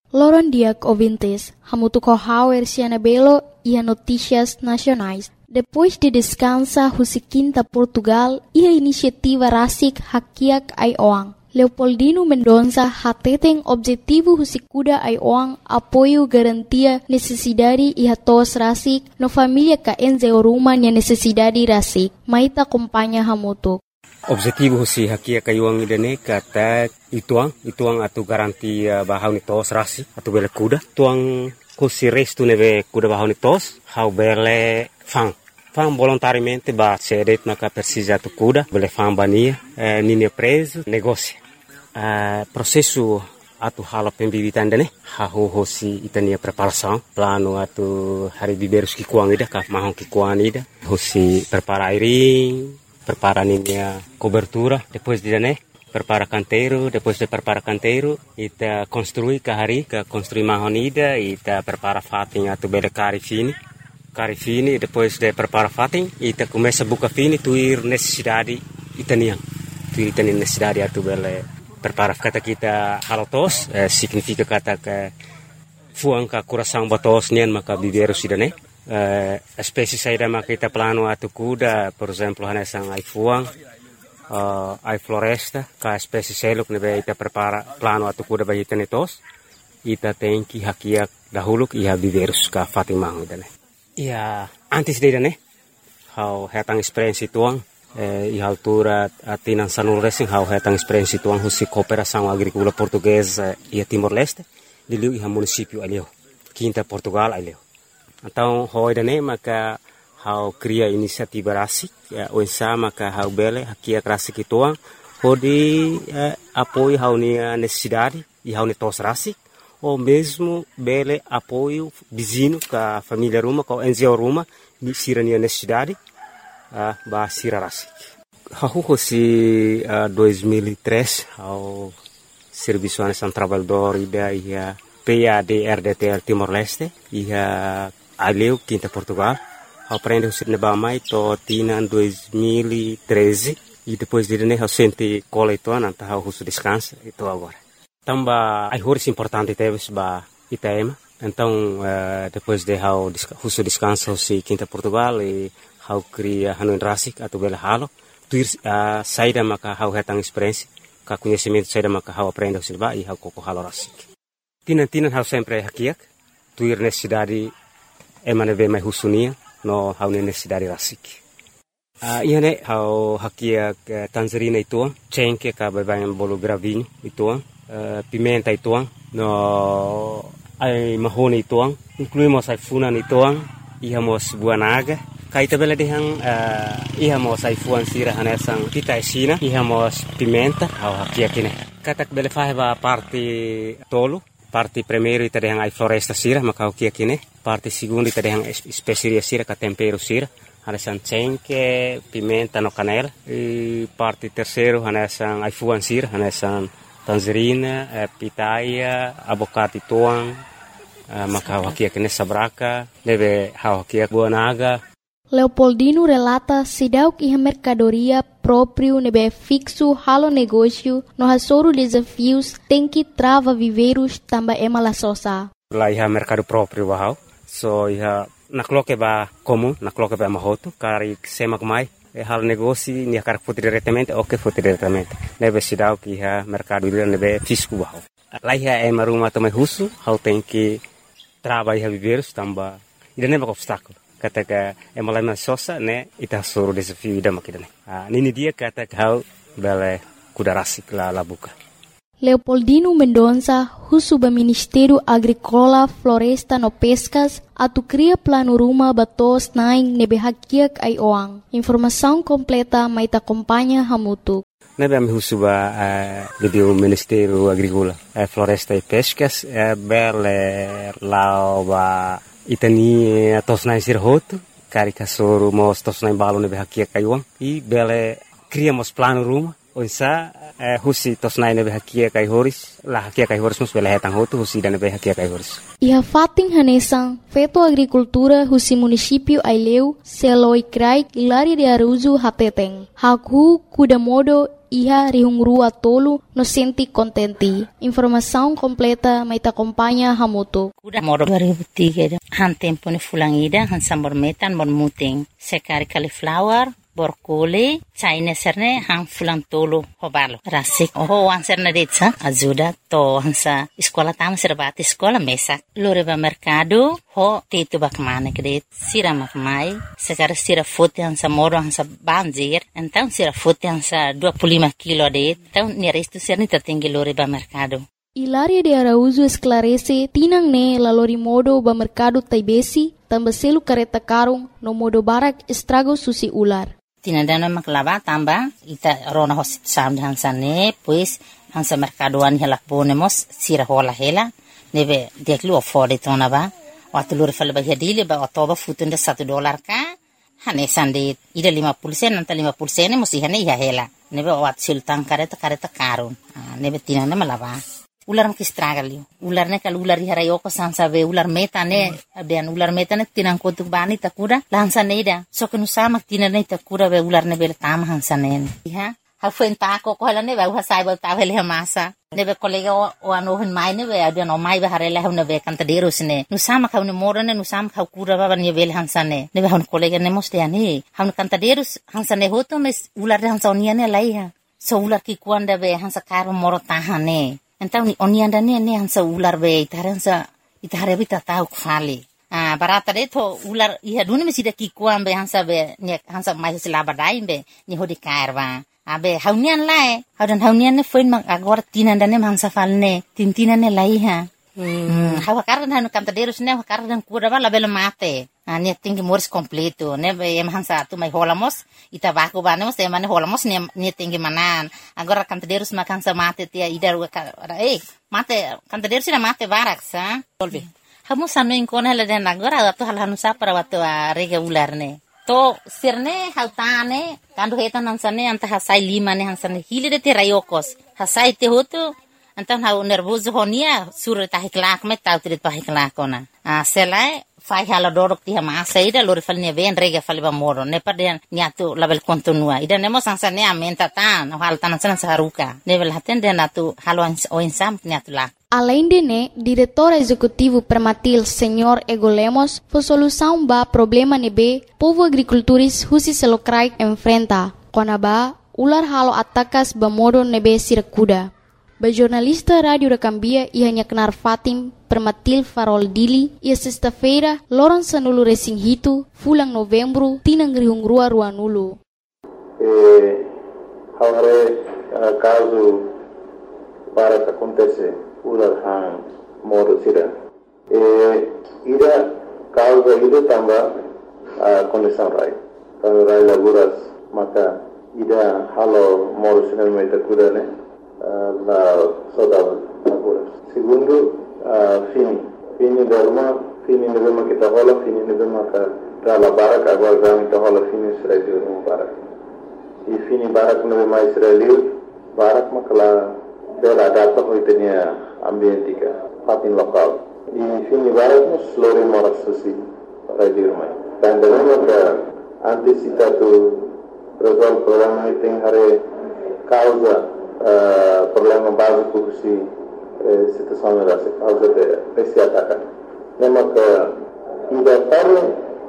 Loron Diak ouvintes, hamutu kohauer siana belo e notícias nacionais. Depois de descansa Husiquinta Portugal e a iniciativa Rasik Hakiak Aioang. Leopoldino Mendonça hateten objetivo Husikuda Aioang apoio garantia necessidade e hatos Rasik no família ka enzeoruma nia necessidade Rasik. Maita acompanha hamutu. Objetivo si hakia kayuang idane kata ituang atu garantia bahau ni tos rasi atu bele kuda tuang kusi restu neve kuda bahau ni tos hau bele fang volontariamente ba cedet maka persija atu kuda bele fang bania nini preso negócio processo atu hala pembibitan dane hau hosi itania preparação plano atu hari biberus ki kuang ida ka mahong ki kuang ida hosi prepara airing prepara a cobertura, depois de prepara canteiro, depois de prepara canteiro, ita construi kahari, construi mahonida, ita prepara fatin atu bele cari fini, depois de prepara fatin, ita começa buka fini tuir necessidade itanian, tuir itanian necessidade atu bele prepara kata kita halotos, significa kata ke fuang ka coração batos nian maka biberu sidane. Espécie saída makita plano atu kuda, por exemplo, hanesang ai fuang, ai floresta, ka espécie seluk nebe ita prepara plano atu kuda ba ita netos, ita tenki hakiak dahuluk iha biberus ka fatimang dane. Ia antes de dane, hau hetang experiência tuang, iha altura atinan sanul racing hau hetang experiência tuang husi cooperação agrícola portuguesa e Timor-Leste, diliu iha município aleu, Quinta Portugal aleu. Então, hoi dane maka hau cria inisiativa rasik, oinsa maka hau bele hakia rasik ituang, hodi apoio hau nia necessidade e hau netos rasik, ou mesmo bele apoio vizinho ka família ruma, ka NGO ruma, sira nia necessidade, ba sira rasik. Hau hosi 2003, hau Serviço Nacional Trabalhador ida ia PAD-RDTL Timor-Leste, ia aleu Quinta Portugal, aprende o cinema mais to tina 2013 e depois de né sente cola itu nanta o russo descansa itu agora. Tamba ai horas importante teve ba Itaema. Então depois de russo descansa si Quinta Portugal e hau cria hanu rasik atau bela halo tuir saída maka hau hetang experiência ka conhecimento saída maka hau aprende o cinema e hau koko halo rasik. Tina hau sempre hakiak tuir necessidade emane ve mai husunia no hau necessidade rasik. Iane hau hakia tangerina ituang, cengke ka babayan bolo gravinho ituang, pimenta ituang, no ai mahoni ituang, incluímos ai funan ituang, ihamos buanaga, kaita bela dehang ihamos ai fuan sira hanesang pita esina, ihamos pimenta hau hakia kine. Katak bele faheba parte tolo, parte primeiro ita dehang ai floresta sira maka hau kia kine. Parte segundo ita dehang especiaria sira ka tempero sira, hanesan cengke, pimenta no canela. E parte terceiro hanesan ai fuan sira, hanesan tangerina, pitaia, abocate tuang, maka hau hakia kine sabraka, deve hau hakia buanaga. Leopoldino relata sidauk iha mercadoria próprio nebe fixo halo negócio no hasoro desafios tem que trava viveiros tamba emala sosa. Lá iha mercado próprio bahau, so iha nakloke ba comum, nakloke ba mahoto, kari semak mai, halo negócio nia kar foto diretamente, ok foto diretamente. Nebe sidauk iha mercado ila nebe fisco bahau. Lá iha emaruma tamai husu, hau tem que trava iha viveiros tamba, ida neba obstáculo. Kata ka emalama sosa ne ita soro desafio ida makidane. Nini dia kata hau bele kuda rasik la buka. Leopoldino Mendonça, husuba Ministério Agrícola, Floresta no Pescas, atu cria plano ruma batos naing nebe hakiak Aioang. Informação completa maita acompanha hamutu. Nebe am husuba do Ministério Agrícola, Floresta e Pescas, bele lauba itani tosnai sirhoto, cari kasoro mos tosnai balo nebe hakia kaiuang, e bele criamos plano ruma, Onsa husi tosnai nebe hakia kai horis la hakia kai horis mus bela hetang hotu husi dan nebe hakia kai horis. Iha fating hanesang Feto Agricultura husi município Aileu Seloi Krai Ilari de Araújo Hateteng. Haku kuda modo iha rihungrua tolu no senti contenti. Informação completa mai ta acompanha Hamuto. Kuda modo 2003 han tempo ne fulangida han sambor metan mon muting. Sekari cauliflower borkole China serne hang fulang tolo hobalo rasik ho anserne detsa ajuda to hansa sekolah tama serbati sekolah mesak loreba mercado ho tetu bakmane kredit sira makmai sekarang sira fote hansa moro hansa banjir então sira fote hansa 25 kilo det então nerestu serni tertinggi loreba mercado. Hilaria de Araújo esclarece tinang ne lalori modo ba mercado taibesi tambah selu kareta karung no modo barak estrago susi ular. Tinadana maklava tamba ita rona hosit sam hansa ne pues hansa mercadoan hela ponemos sira hola hela nebe deklu ofode tona ba watulur fal ba hedile ba otoba futunda $1 ka hane sande ida 50% nanta 50% musi hane ya hela nebe wat sultan kareta karun nebe tinana malava ular makistragalio ular ne kal ular harayoko sansa be ular metane abian ular metane tinang kotuk bani takura lansa neida so kenu sama tinane takura be ular ne bel tam hansa ne ha ha fuenta ko hala ne ba sai ba ta vele masa ne be kolega o ano hin mai ne be abian o mai ba harela ne be kantaderos ne nu sama ka ne morane nu sama ka kura ba ne bel hansa ne be han kolega ne moste ani han kantaderos hansa ne hoto mes ular hansa oniane laiha so ular ki kuanda be hansa karo moro tahane. Então onianda ne hansa ular be itare bita tau khali barata de to ular iha duni mesida ki kuambe hansa be ne hansa mai selaba dai be ni hodi kairwa abe haunian lai haunian ne foin mak agora tinanda ne hansa falne tintina ne lai ha hawa kardan hanu kantaderos ne kardan kura bala bela mate ne tingi mors completo ne be hansa tu mai holamos ita baku banemos e mane holamos ne tingi manan agora kantaderos makansa mate tia idar mate kantaderos na mate barak sa tolbi hamu sanu inkona le den agora atu hal hanu sa para watu rega ular ne to sirne hautane kandu hetan hansane anta hasai lima ne hansane hile de te rayokos hasai te hotu antan hau nervoso honia sur ta hiklak me ta trit pa hiklak ona selai fai hala dorok ti ma saida lori falne ven rega faliba moro ne paden niatu label kontinua ida nemo sansane amenta tan hal tan saruka nevel hatende natu halo o insam niatu la. Além de né, diretor executivo Permatil Senhor Ego Lemos, foi solução ba problema nebe povo agricultores husi selokrai enfrenta. Konaba ular halo atakas ba modo nebe sirakuda. Ba jornalista Radio Recambia ia kenar Fatim Permatil Farol Dili ia sexta-feira loron sanulu resing hitu fulang Novembro tinang rihungrua ruanulu. Agora caso para que acontece ular hang modo sira ida causa ida tambah condição rai kalau rai laguras maka ida halo modo sira meta kudane la saudade laguras segundo fini derma kita hola fini derma ka dala barak agora gami ta hola fini Israel no barak e fini barak no mais Israel barak makala bela data ko itenia ambientika fatin lokal di fini barak no slore moras susi radio mai dan dengan ka antisipatu resolve problema iting hare causa problema básico si situação da causa de esse ataque nema ka ida parlo